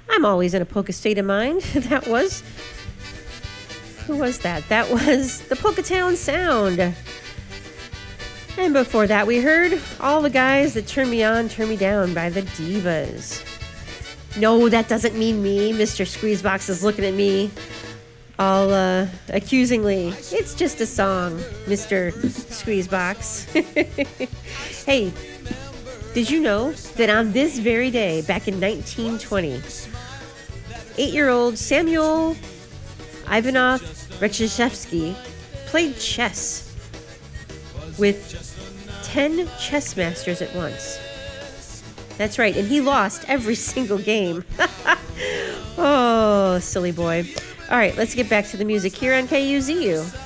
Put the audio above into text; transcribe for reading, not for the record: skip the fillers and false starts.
I'm always in a polka state of mind. That was... Who was that? That was the Polka Town Sound. And before that, we heard All the Guys That Turn Me On, Turn Me Down by the Divas. No, that doesn't mean me. Mr. Squeezebox is looking at me all accusingly. It's just a song, Mr. Squeezebox. Hey, did you know that on this very day, back in 1920, 8-year-old Samuel Ivanov Recheshevsky played chess with 10 chess masters at once. That's right, and he lost every single game. Oh, silly boy. All right, let's get back to the music here on KUZU.